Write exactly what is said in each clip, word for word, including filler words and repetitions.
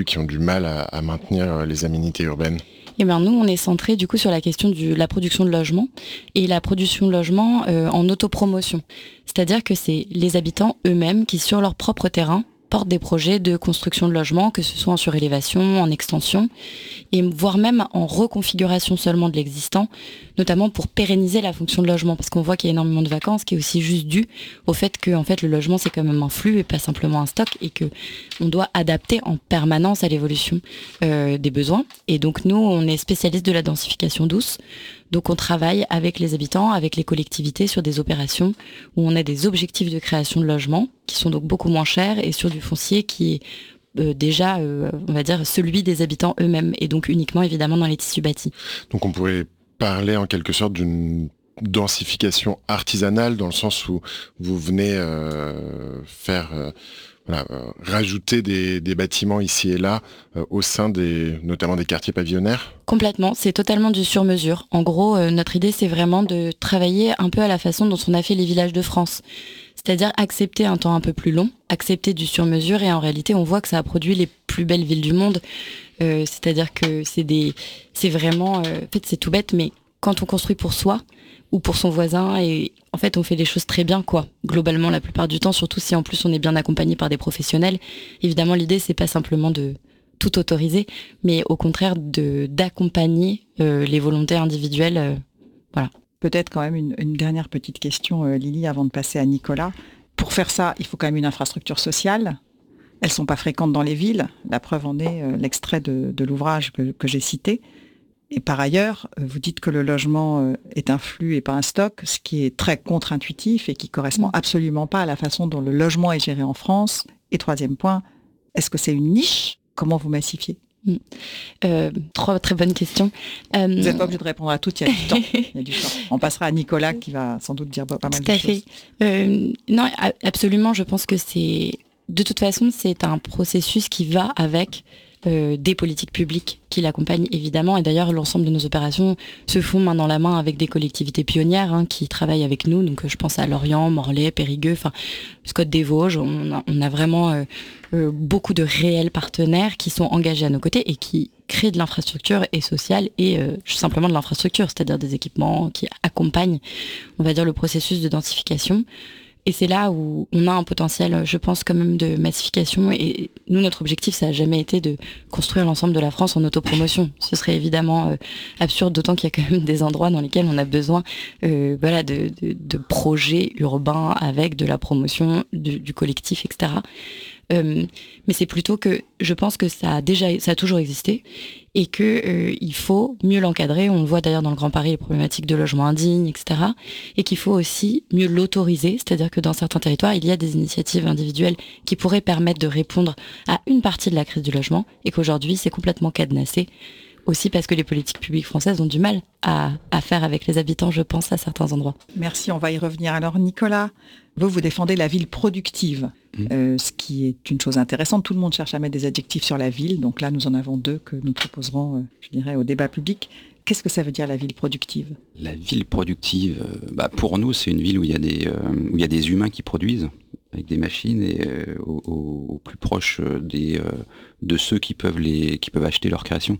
qui ont du mal à, à maintenir les aménités urbaines? Eh bien, nous, on est centré du coup sur la question de la production de logements et la production de logements euh, en autopromotion. C'est-à-dire que c'est les habitants eux-mêmes qui, sur leur propre terrain, portent des projets de construction de logements, que ce soit en surélévation, en extension, et voire même en reconfiguration seulement de l'existant, notamment pour pérenniser la fonction de logement, parce qu'on voit qu'il y a énormément de vacances, qui est aussi juste dû au fait que en fait, le logement, c'est quand même un flux et pas simplement un stock, et que on doit adapter en permanence à l'évolution euh, des besoins. Et donc nous, on est spécialiste de la densification douce. Donc on travaille avec les habitants, avec les collectivités sur des opérations où on a des objectifs de création de logements qui sont donc beaucoup moins chers et sur du foncier qui est euh, déjà, euh, on va dire, celui des habitants eux-mêmes et donc uniquement évidemment dans les tissus bâtis. Donc on pourrait parler en quelque sorte d'une densification artisanale dans le sens où vous venez euh, faire... Euh, Voilà, euh, rajouter des, des bâtiments ici et là euh, au sein des, notamment des quartiers pavillonnaires? Complètement, c'est totalement du sur-mesure. En gros, euh, notre idée, c'est vraiment de travailler un peu à la façon dont on a fait les villages de France. C'est-à-dire accepter un temps un peu plus long, accepter du sur-mesure, et en réalité, on voit que ça a produit les plus belles villes du monde. Euh, c'est-à-dire que c'est des, c'est vraiment, euh, en fait, c'est tout bête, mais quand on construit pour soi, ou pour son voisin, et en fait on fait les choses très bien, quoi, globalement la plupart du temps, surtout si en plus on est bien accompagné par des professionnels. Évidemment l'idée c'est pas simplement de tout autoriser, mais au contraire de d'accompagner euh, les volontés individuelles, euh, voilà. Peut-être quand même une, une dernière petite question, euh, Lily, avant de passer à Nicolas. Pour faire ça, il faut quand même une infrastructure sociale. Elles sont pas fréquentes dans les villes, la preuve en est euh, l'extrait de, de l'ouvrage que, que j'ai cité. Et par ailleurs, vous dites que le logement est un flux et pas un stock, ce qui est très contre-intuitif et qui correspond absolument pas à la façon dont le logement est géré en France. Et troisième point, est-ce que c'est une niche? Comment vous massifiez? Mmh. Euh, trois très bonnes questions. Euh... Vous n'êtes pas obligé de répondre à toutes, il y a du temps. Il y a du temps. On passera à Nicolas qui va sans doute dire pas mal Tout de à choses. Fait. Euh, non, absolument, je pense que c'est... De toute façon, c'est un processus qui va avec... Euh, des politiques publiques qui l'accompagnent évidemment, et d'ailleurs l'ensemble de nos opérations se font main dans la main avec des collectivités pionnières hein, qui travaillent avec nous, donc euh, je pense à Lorient, Morlaix, Périgueux, enfin Côtes des Vosges, on a, on a vraiment euh, euh, beaucoup de réels partenaires qui sont engagés à nos côtés et qui créent de l'infrastructure et sociale et euh, simplement de l'infrastructure, c'est-à-dire des équipements qui accompagnent, on va dire, le processus de densification. Et c'est là où on a un potentiel, je pense, quand même de massification. Et nous, notre objectif, ça n'a jamais été de construire l'ensemble de la France en autopromotion. Ce serait évidemment euh, absurde, d'autant qu'il y a quand même des endroits dans lesquels on a besoin euh, voilà, de, de, de projets urbains avec de la promotion du, du collectif, et cetera. Euh, mais c'est plutôt que je pense que ça a déjà, ça a toujours existé et que euh, il faut mieux l'encadrer. On le voit d'ailleurs dans le Grand Paris, les problématiques de logement indigne, et cetera. Et qu'il faut aussi mieux l'autoriser, c'est-à-dire que dans certains territoires, il y a des initiatives individuelles qui pourraient permettre de répondre à une partie de la crise du logement et qu'aujourd'hui, c'est complètement cadenassé. Aussi parce que les politiques publiques françaises ont du mal à, à faire avec les habitants, je pense, à certains endroits. Merci, on va y revenir. Alors Nicolas, vous, vous défendez la ville productive, mmh. euh, ce qui est une chose intéressante. Tout le monde cherche à mettre des adjectifs sur la ville, donc là nous en avons deux que nous proposerons, euh, je dirais, au débat public. Qu'est-ce que ça veut dire la ville productive? La ville productive, euh, bah, pour nous, c'est une ville où il y a des, euh, où il y a des humains qui produisent, avec des machines et euh, au, au, au plus proche des, euh, de ceux qui peuvent, les, qui peuvent acheter leur création.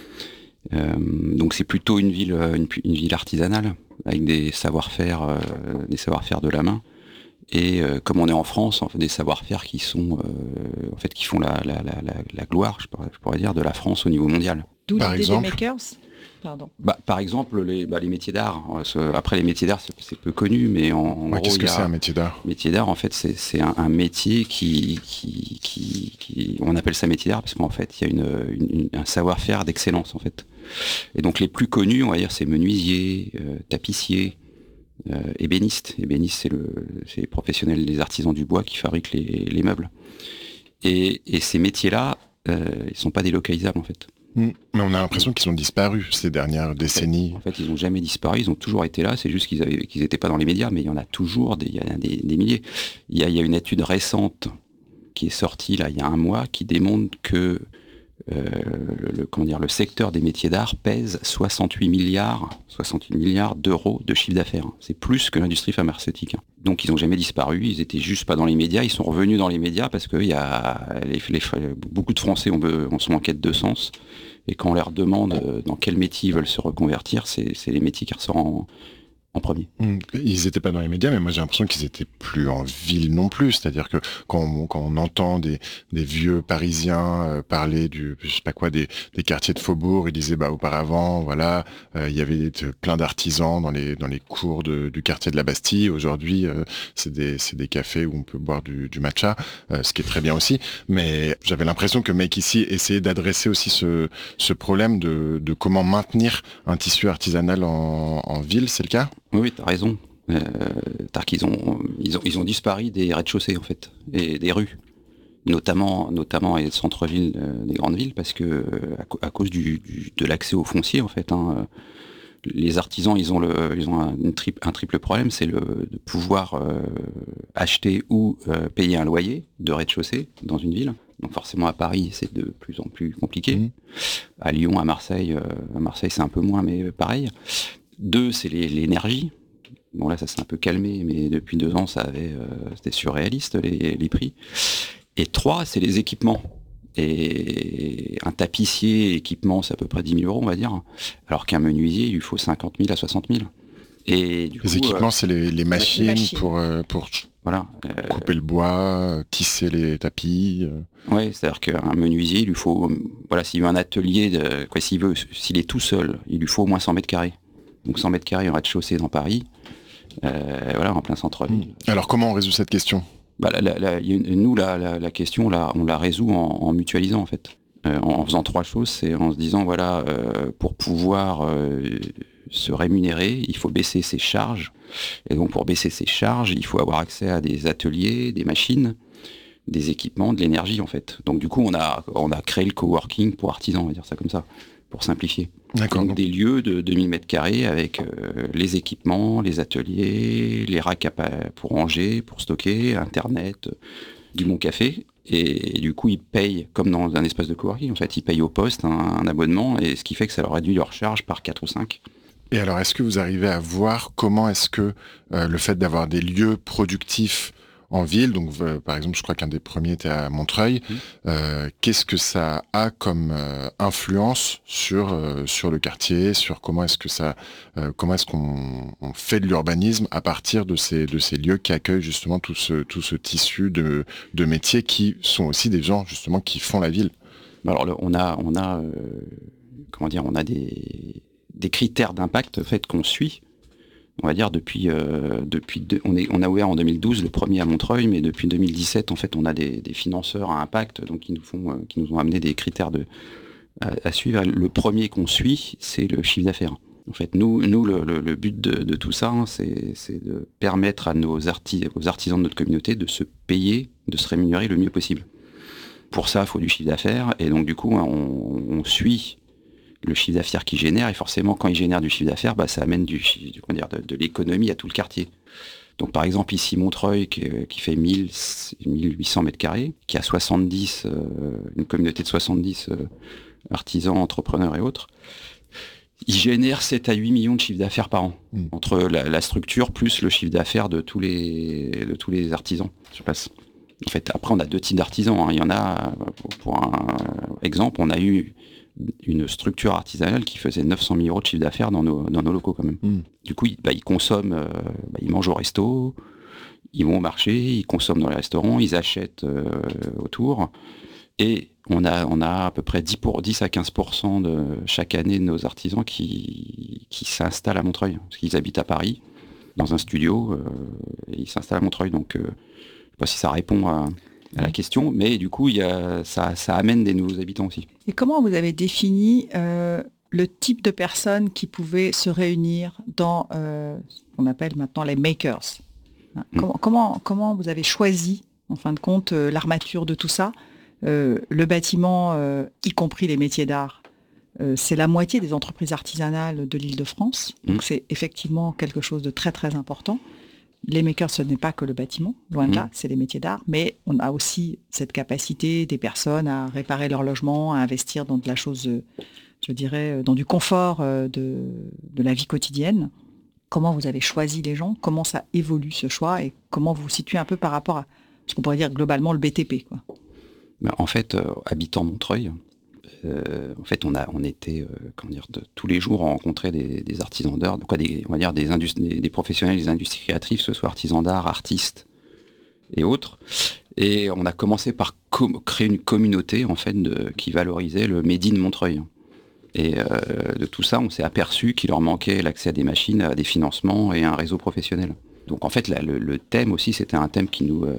Euh, donc c'est plutôt une ville, une, une ville artisanale avec des savoir-faire, euh, des savoir-faire de la main. Et euh, comme on est en France, en fait, des savoir-faire qui sont, euh, en fait, qui font la, la, la, la, la gloire, je pourrais, je pourrais dire, de la France au niveau mondial. D'où l'idée des makers. Pardon. Bah, par exemple, les, bah, les métiers d'art. Après, les métiers d'art, c'est, c'est peu connu, mais en, en ouais, gros, qu'est-ce que il y a, c'est un métier d'art? Métier d'art, en fait, c'est, c'est un, un métier qui, qui, qui, qui, on appelle ça métier d'art parce qu'en fait, il y a une, une, un savoir-faire d'excellence, en fait. Et donc, les plus connus, on va dire, c'est menuisier, euh, tapissier, euh, ébéniste. Ébéniste, c'est le, c'est les professionnels, les artisans du bois qui fabriquent les, les meubles. Et, et ces métiers-là, euh, ils sont pas délocalisables, en fait. Mmh. Mais on a l'impression qu'ils ont disparu ces dernières décennies. En fait, en fait ils n'ont jamais disparu, ils ont toujours été là, c'est juste qu'ils avaient, qu'ils n'étaient pas dans les médias, mais il y en a toujours des, il y a des, des milliers. Il y a, il y a une étude récente qui est sortie là, il y a un mois qui démontre que euh, le, le, comment dire, le secteur des métiers d'art pèse soixante-huit milliards d'euros de chiffre d'affaires. C'est plus que l'industrie pharmaceutique. Donc ils n'ont jamais disparu, ils étaient juste pas dans les médias, ils sont revenus dans les médias parce que y a les, les, beaucoup de Français ont, ont sont en quête de sens. Et quand on leur demande dans quel métier ils veulent se reconvertir, c'est, c'est les métiers qui ressortent en, en premier. Ils n'étaient pas dans les médias, mais moi j'ai l'impression qu'ils étaient plus en ville non plus. C'est-à-dire que quand on, quand on entend des, des vieux Parisiens euh, parler du, je sais pas quoi, des, des quartiers de Faubourg, ils disaient bah auparavant, voilà, euh, il y avait plein d'artisans dans les dans les cours de, du quartier de la Bastille. Aujourd'hui, euh, c'est des c'est des cafés où on peut boire du, du matcha, euh, ce qui est très bien aussi. Mais j'avais l'impression que Make Ici essayait d'adresser aussi ce ce problème de de comment maintenir un tissu artisanal en, en ville. C'est le cas? Oui, tu as raison. Euh, t'as qu'ils ont, ils ont, ils ont disparu des rez-de-chaussée, en fait, et des rues, notamment, notamment les centres-villes euh, des grandes villes, parce que euh, à, à cause du, du, de l'accès au foncier, en fait, hein, euh, les artisans, ils ont, le, ils ont un, une tri, un triple problème, c'est le, de pouvoir euh, acheter ou euh, payer un loyer de rez-de-chaussée dans une ville. Donc forcément à Paris, c'est de plus en plus compliqué. Mmh. À Lyon, à Marseille, euh, à Marseille, c'est un peu moins, mais pareil. Deux, c'est les, l'énergie. Bon là, ça s'est un peu calmé, mais depuis deux ans, ça avait, euh, c'était surréaliste les, les prix. Et trois, c'est les équipements. Et un tapissier équipement, c'est à peu près dix mille euros, on va dire. Alors qu'un menuisier, il lui faut cinquante mille à soixante mille. Et du les coup, équipements, euh, c'est les, les, machines, les machines pour euh, pour voilà, euh, couper le bois, tisser les tapis. Euh. Ouais, c'est-à-dire qu'un menuisier, il lui faut, voilà, s'il veut un atelier, de, quoi, s'il veut, s'il est tout seul, il lui faut au moins cent mètres carrés. Donc cent mètres carrés en rez-de-chaussée dans Paris, euh, voilà, en plein centre-ville. Alors comment on résout cette question? Bah, la, la, la, nous, la, la, la question, là, on la résout en, en mutualisant, en fait. Euh, en, en faisant trois choses, c'est en se disant, voilà, euh, pour pouvoir euh, se rémunérer, il faut baisser ses charges. Et donc pour baisser ses charges, il faut avoir accès à des ateliers, des machines, des équipements, de l'énergie, en fait. Donc du coup, on a, on a créé le coworking pour artisans, on va dire ça comme ça, pour simplifier. D'accord. Donc des lieux de deux mille mètres carrés avec euh, les équipements, les ateliers, les racks pour ranger, pour stocker, Internet, euh, du bon café. Et, et du coup, ils payent, comme dans un espace de coworking, en fait, ils payent au poste un, un abonnement, et ce qui fait que ça leur réduit leur charge par quatre ou cinq. Et alors, est-ce que vous arrivez à voir comment est-ce que euh, le fait d'avoir des lieux productifs en ville, donc euh, par exemple, je crois qu'un des premiers était à Montreuil, mmh. euh, qu'est-ce que ça a comme euh, influence sur euh, sur le quartier, sur comment est-ce que ça, euh, comment est-ce qu'on on fait de l'urbanisme à partir de ces de ces lieux qui accueillent justement tout ce tout ce tissu de de métiers qui sont aussi des gens justement qui font la ville. Alors le, on a on a euh, comment dire, on a des des critères d'impact en fait qu'on suit. On va dire depuis euh, depuis deux, on est on a ouvert en deux mille douze le premier à Montreuil, mais depuis deux mille dix-sept en fait on a des, des financeurs à impact donc qui nous font euh, qui nous ont amené des critères de à, à suivre. Le premier qu'on suit, c'est le chiffre d'affaires. En fait, nous nous le, le, le but de, de tout ça, hein, c'est c'est de permettre à nos artis, aux artisans de notre communauté de se payer, de se rémunérer le mieux possible. Pour ça, il faut du chiffre d'affaires et donc du coup on, on suit le chiffre d'affaires qu'ils génèrent, et forcément quand ils génèrent du chiffre d'affaires, bah, ça amène du, du, comment dire, de, de l'économie à tout le quartier. Donc par exemple ici Montreuil qui, qui fait mille, mille huit cents mètres carrés, qui a soixante-dix, euh, une communauté de soixante-dix euh, artisans, entrepreneurs et autres, ils génèrent sept à huit millions de chiffre d'affaires par an, mmh. entre la, la structure plus le chiffre d'affaires de tous les, de tous les artisans sur place. En fait, après on a deux types d'artisans, hein. Il y en a, pour un exemple, on a eu une structure artisanale qui faisait neuf cent mille euros de chiffre d'affaires dans nos, dans nos locaux quand même. Mmh. Du coup, ils, bah, ils consomment, euh, bah, ils mangent au resto, ils vont au marché, ils consomment dans les restaurants, ils achètent euh, autour. Et on a, on a à peu près dix, pour, dix à quinze pour cent de chaque année de nos artisans qui, qui s'installent à Montreuil. Parce qu'ils habitent à Paris, dans un studio, euh, et ils s'installent à Montreuil. Donc, euh, je ne sais pas si ça répond à... à la question, mais du coup, il y a, ça, ça amène des nouveaux habitants aussi. Et comment vous avez défini euh, le type de personnes qui pouvaient se réunir dans euh, ce qu'on appelle maintenant les makers? Hein, mmh. comment, comment, comment vous avez choisi, en fin de compte, euh, l'armature de tout ça? euh, Le bâtiment, euh, y compris les métiers d'art, euh, c'est la moitié des entreprises artisanales de l'Île-de-France, donc mmh. c'est effectivement quelque chose de très très important. les makers, ce n'est pas que le bâtiment, loin de là, Mmh. c'est les métiers d'art, mais on a aussi cette capacité des personnes à réparer leur logement, à investir dans de la chose, euh, je dirais, euh, dans du confort euh, de, de la vie quotidienne. Comment vous avez choisi les gens? Comment ça évolue ce choix? Et comment vous vous situez un peu par rapport à ce qu'on pourrait dire globalement le B T P, quoi? Ben, en fait, euh, habitant Montreuil, euh, en fait, on a, on était, euh, comment dire, de, tous les jours, on rencontrait des, des artisans d'art, quoi, des, on va dire des, industri- des, des professionnels des industries créatives, que ce soit artisans d'art, artistes et autres. Et on a commencé par com- créer une communauté, en fait, de, qui valorisait le Made in Montreuil. Et euh, de tout ça, on s'est aperçu qu'il leur manquait l'accès à des machines, à des financements et à un réseau professionnel. Donc en fait, là, le, le thème aussi, c'était un thème qui nous, euh,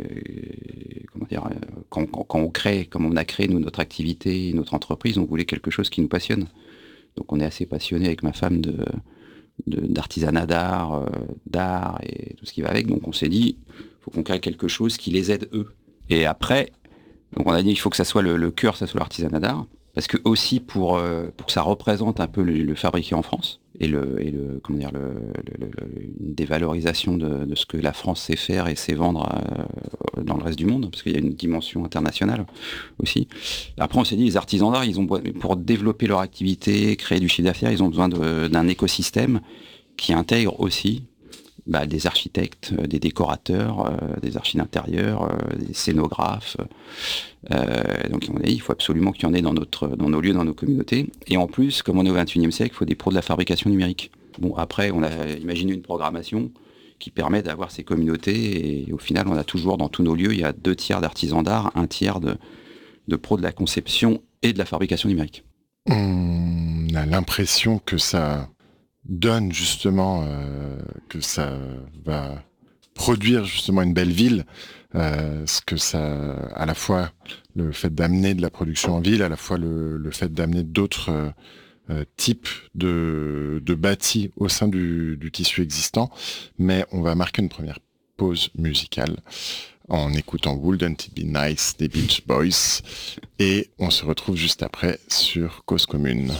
comment dire, euh, quand, quand, quand on crée, comme on a créé nous notre activité, notre entreprise, on voulait quelque chose qui nous passionne. Donc on est assez passionné avec ma femme de, de d'artisanat d'art, euh, d'art et tout ce qui va avec. Donc on s'est dit, faut qu'on crée quelque chose qui les aide eux. Et après, donc on a dit, il faut que ça soit le, le cœur, ça soit l'artisanat d'art. Parce que aussi pour, euh, pour que ça représente un peu le, le fabriqué en France et le, et le comment dire le, le, le une dévalorisation de, de ce que la France sait faire et sait vendre euh, dans le reste du monde, parce qu'il y a une dimension internationale aussi. Après on s'est dit les artisans d'art, ils ont pour développer leur activité, créer du chiffre d'affaires, ils ont besoin de, d'un écosystème qui intègre aussi bah, des architectes, euh, des décorateurs, euh, des architectes d'intérieur, euh, des scénographes. Euh, donc on a dit, il faut absolument qu'il y en ait dans, notre, dans nos lieux, dans nos communautés. Et en plus, comme on est au vingt et unième siècle, il faut des pros de la fabrication numérique. Bon, après, on a imaginé une programmation qui permet d'avoir ces communautés. Et au final, on a toujours dans tous nos lieux, il y a deux tiers d'artisans d'art, un tiers de, de pros de la conception et de la fabrication numérique. On a l'impression que ça donne justement, euh, que ça va produire justement une belle ville, euh, ce que ça, à la fois le fait d'amener de la production en ville, à la fois le, le fait d'amener d'autres euh, euh, types de, de bâtis au sein du, du tissu existant. Mais on va marquer une première pause musicale en écoutant Wouldn't It Be Nice des Beach Boys, et on se retrouve juste après sur Cause Commune.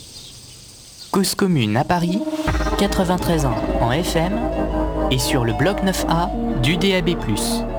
Cause Commune à Paris, quatre-vingt-treize ans en F M et sur le bloc neuf A du D A B plus.